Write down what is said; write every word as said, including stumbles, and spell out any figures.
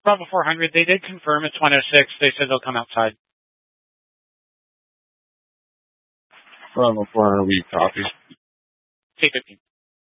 Bravo four hundred, they did confirm it's one oh six. They said they'll come outside. Bravo four hundred, we copy. T fifteen.